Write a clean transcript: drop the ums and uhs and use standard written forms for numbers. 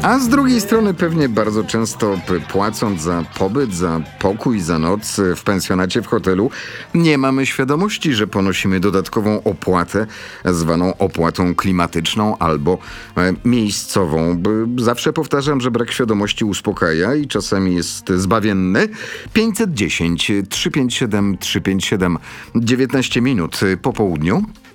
A z drugiej strony pewnie bardzo często płacąc za pobyt, za pokój, za noc w pensjonacie, w hotelu, nie mamy świadomości, że ponosimy dodatkową opłatę, zwaną opłatą klimatyczną albo miejscową. Zawsze powtarzam, że brak świadomości uspokaja i czasami jest zbawienny. 510 357 357 19 minut po południu.